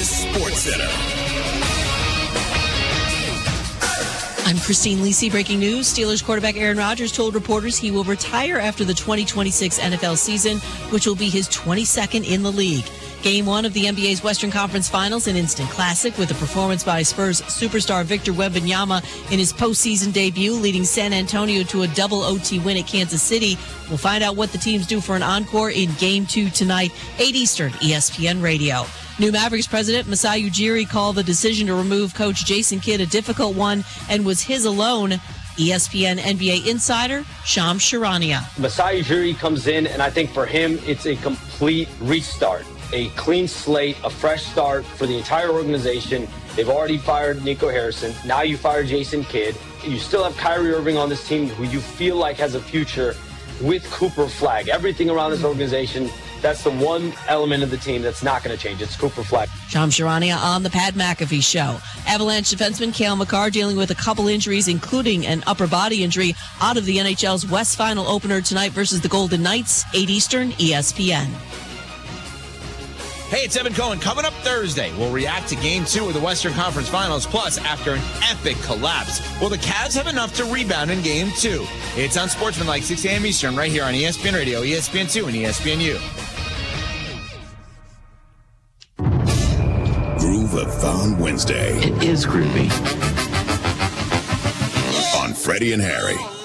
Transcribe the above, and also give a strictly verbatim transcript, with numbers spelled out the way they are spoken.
Sports Center. I'm Christine Lisi. Breaking news. Steelers quarterback Aaron Rodgers told reporters he will retire after the twenty twenty-six N F L season, which will be his twenty-second in the league. Game one of the N B A's Western Conference Finals, an instant classic with a performance by Spurs superstar Victor Wembanyama in his postseason debut, leading San Antonio to a double O T win at Kansas City. We'll find out what the teams do for an encore in Game two tonight, eight Eastern, E S P N Radio. New Mavericks president Masai Ujiri called the decision to remove coach Jason Kidd a difficult one and was his alone. E S P N N B A insider Shams Charania. Masai Ujiri comes in, and I think for him, it's a complete restart, a clean slate, a fresh start for the entire organization. They've already fired Nico Harrison. Now you fire Jason Kidd. You still have Kyrie Irving on this team who you feel like has a future with Cooper Flagg. Everything around this organization, that's the one element of the team that's not going to change. It's Cooper Flagg. Shams Charania on the Pat McAfee Show. Avalanche defenseman Cale Makar dealing with a couple injuries, including an upper body injury, out of the N H L's West Final opener tonight versus the Golden Knights, eight Eastern, E S P N. Hey, it's Evan Cohen. Coming up Thursday, we'll react to Game two of the Western Conference Finals. Plus, after an epic collapse, will the Cavs have enough to rebound in Game two? It's on Sportsmanlike, six a.m. Eastern, right here on E S P N Radio, E S P N two, and E S P N U. Groove-a-thon Wednesday. It is groovy. On Freddie and Harry.